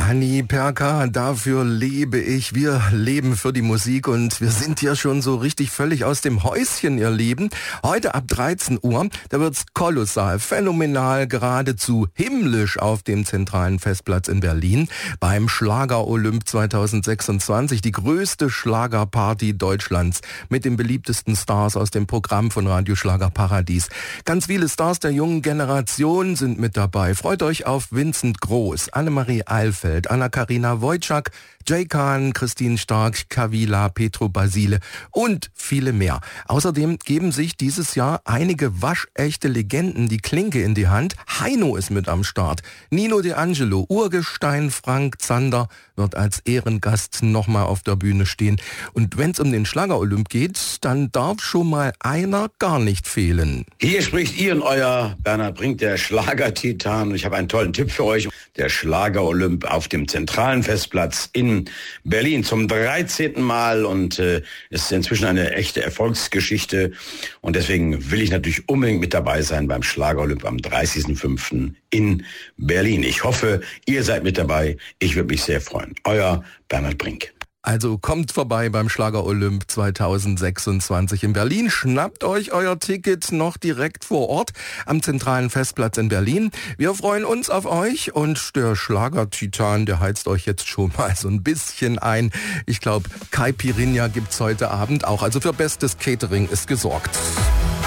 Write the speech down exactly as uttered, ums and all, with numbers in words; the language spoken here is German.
Anni Perka, dafür lebe ich. Wir leben für die Musik und wir sind ja schon so richtig völlig aus dem Häuschen, ihr Lieben. Heute ab dreizehn Uhr, da wird's kolossal, phänomenal, geradezu himmlisch auf dem zentralen Festplatz in Berlin beim Schlager-Olymp zweitausendsechsundzwanzig, die größte Schlagerparty Deutschlands mit den beliebtesten Stars aus dem Programm von Radio Schlager Paradies. Ganz viele Stars der jungen Generation sind mit dabei. Freut euch auf Vincent Groß, Annemarie Eilfeld, Anna-Karina Wojcik, Jay Khan, Christine Stark, Kavila, Petro Basile und viele mehr. Außerdem geben sich dieses Jahr einige waschechte Legenden die Klinke in die Hand. Heino ist mit am Start. Nino De Angelo, Urgestein Frank Zander wird als Ehrengast nochmal auf der Bühne stehen. Und wenn es um den Schlager-Olymp geht, dann darf schon mal einer gar nicht fehlen. Hier spricht Ihr und Euer Bernhard Brink, der Schlager-Titan. Ich habe einen tollen Tipp für euch. Der Schlager-Olymp auf dem zentralen Festplatz in Berlin zum dreizehnten Mal und äh, ist inzwischen eine echte Erfolgsgeschichte. Und deswegen will ich natürlich unbedingt mit dabei sein beim Schlager-Olymp am dreißigsten fünften in Berlin. Ich hoffe, ihr seid mit dabei. Ich würde mich sehr freuen. Euer Bernhard Brink. Also kommt vorbei beim Schlager-Olymp zweitausendsechsundzwanzig in Berlin. Schnappt euch euer Ticket noch direkt vor Ort am zentralen Festplatz in Berlin. Wir freuen uns auf euch und der Schlager-Titan, der heizt euch jetzt schon mal so ein bisschen ein. Ich glaube, Caipirinha gibt's heute Abend auch. Also für bestes Catering ist gesorgt.